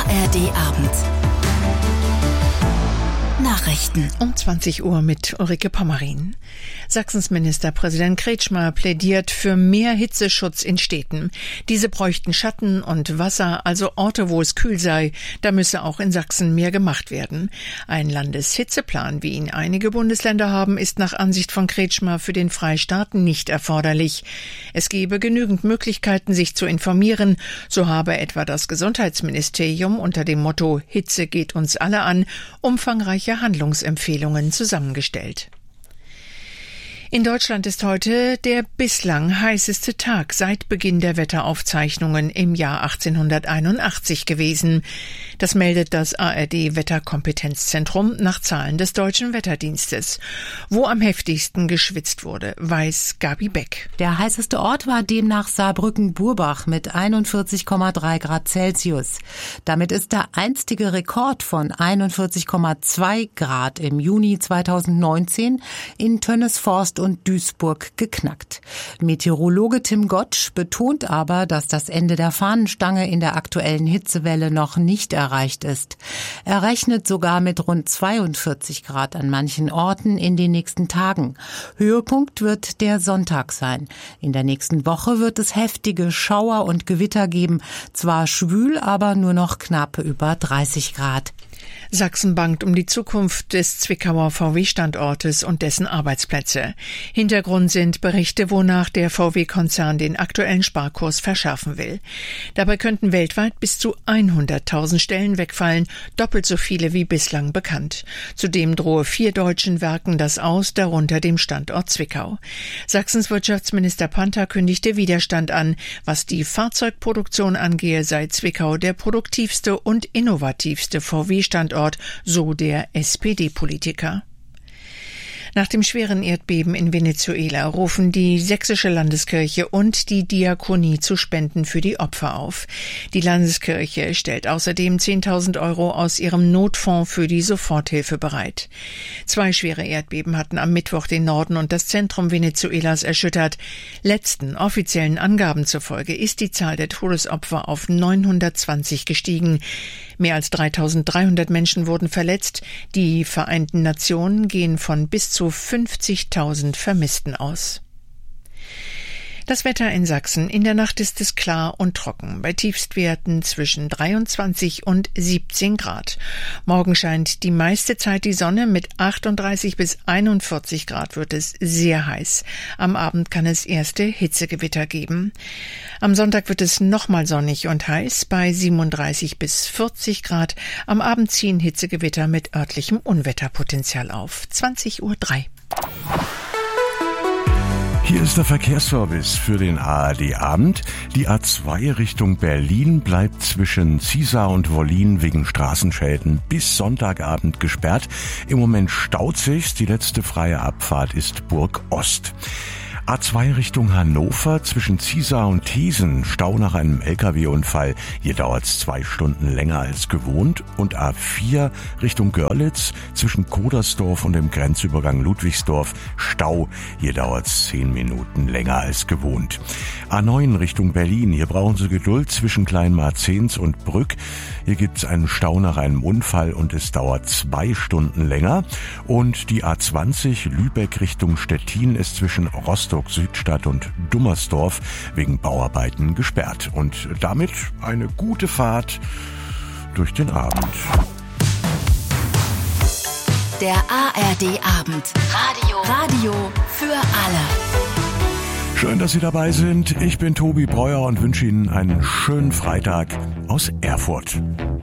ARD-Abend. Nachrichten um 20 Uhr mit Ulrike Pommerin. Sachsens Ministerpräsident Kretschmer plädiert für mehr Hitzeschutz in Städten. Diese bräuchten Schatten und Wasser, also Orte, wo es kühl sei. Da müsse auch in Sachsen mehr gemacht werden. Ein Landeshitzeplan, wie ihn einige Bundesländer haben, ist nach Ansicht von Kretschmer für den Freistaat nicht erforderlich. Es gebe genügend Möglichkeiten, sich zu informieren. So habe etwa das Gesundheitsministerium unter dem Motto Hitze geht uns alle an umfangreiche Handlungsempfehlungen zusammengestellt. In Deutschland ist heute der bislang heißeste Tag seit Beginn der Wetteraufzeichnungen im Jahr 1881 gewesen. Das meldet das ARD-Wetterkompetenzzentrum nach Zahlen des Deutschen Wetterdienstes. Wo am heftigsten geschwitzt wurde, weiß Gabi Beck. Der heißeste Ort war demnach Saarbrücken-Burbach mit 41,3 Grad Celsius. Damit ist der einstige Rekord von 41,2 Grad im Juni 2019 in Tönnesforst und Duisburg geknackt. Meteorologe Tim Gottsch betont aber, dass das Ende der Fahnenstange in der aktuellen Hitzewelle noch nicht erreicht ist. Er rechnet sogar mit rund 42 Grad an manchen Orten in den nächsten Tagen. Höhepunkt wird der Sonntag sein. In der nächsten Woche wird es heftige Schauer und Gewitter geben. Zwar schwül, aber nur noch knapp über 30 Grad. Sachsen bangt um die Zukunft des Zwickauer VW-Standortes und dessen Arbeitsplätze. Hintergrund sind Berichte, wonach der VW-Konzern den aktuellen Sparkurs verschärfen will. Dabei könnten weltweit bis zu 100.000 Stellen wegfallen, doppelt so viele wie bislang bekannt. Zudem drohe 4 deutschen Werken das aus, darunter dem Standort Zwickau. Sachsens Wirtschaftsminister Panther kündigte Widerstand an. Was die Fahrzeugproduktion angehe, sei Zwickau der produktivste und innovativste VW-Standort, so der SPD-Politiker. Nach dem schweren Erdbeben in Venezuela rufen die Sächsische Landeskirche und die Diakonie zu Spenden für die Opfer auf. Die Landeskirche stellt außerdem 10.000 € aus ihrem Notfonds für die Soforthilfe bereit. 2 schwere Erdbeben hatten am Mittwoch den Norden und das Zentrum Venezuelas erschüttert. Letzten offiziellen Angaben zufolge ist die Zahl der Todesopfer auf 920 gestiegen. Mehr als 3.300 Menschen wurden verletzt. Die Vereinten Nationen gehen von bis zu 50.000 Vermissten aus. Das Wetter in Sachsen. In der Nacht ist es klar und trocken, bei Tiefstwerten zwischen 23 und 17 Grad. Morgen scheint die meiste Zeit die Sonne, mit 38 bis 41 Grad wird es sehr heiß. Am Abend kann es erste Hitzegewitter geben. Am Sonntag wird es nochmal sonnig und heiß, bei 37 bis 40 Grad. Am Abend ziehen Hitzegewitter mit örtlichem Unwetterpotenzial auf. 20:03 Uhr. Hier ist der Verkehrsservice für den ARD-Abend. Die A2 Richtung Berlin bleibt zwischen Ziesar und Wollin wegen Straßenschäden bis Sonntagabend gesperrt. Im Moment staut sich's. Die letzte freie Abfahrt ist Burg Ost. A2 Richtung Hannover zwischen Ziesar und Thesen, Stau nach einem LKW-Unfall. Hier dauert's 2 Stunden länger als gewohnt. Und A4 Richtung Görlitz zwischen Kodersdorf und dem Grenzübergang Ludwigsdorf, Stau. Hier dauert's 10 Minuten länger als gewohnt. A9 Richtung Berlin, hier brauchen Sie Geduld zwischen Kleinmarzens und Brück. Hier gibt's einen Stau nach einem Unfall und es dauert 2 Stunden länger. Und die A20 Lübeck Richtung Stettin ist zwischen Rostock Südstadt und Dummersdorf wegen Bauarbeiten gesperrt. Und damit eine gute Fahrt durch den Abend. Der ARD-Abend. Radio für alle. Schön, dass Sie dabei sind. Ich bin Tobi Breuer und wünsche Ihnen einen schönen Freitag aus Erfurt.